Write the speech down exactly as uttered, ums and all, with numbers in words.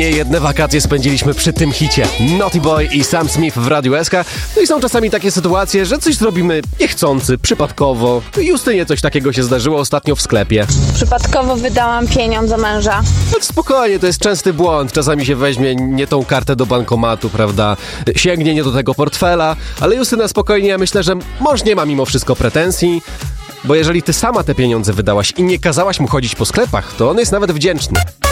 nie jedne wakacje spędziliśmy przy tym hicie. Naughty Boy i Sam Smith w Radiu S K. No i są czasami takie sytuacje, że coś zrobimy niechcący, przypadkowo. Justynie coś takiego się zdarzyło ostatnio w sklepie. Przypadkowo wydałam pieniądze męża. No spokojnie, to jest częsty błąd. Czasami się weźmie nie tą kartę do bankomatu, prawda? Sięgnie nie do tego portfela, ale Justyna, spokojnie, ja myślę, że mąż nie ma mimo wszystko pretensji, bo jeżeli ty sama te pieniądze wydałaś i nie kazałaś mu chodzić po sklepach, to on jest nawet wdzięczny.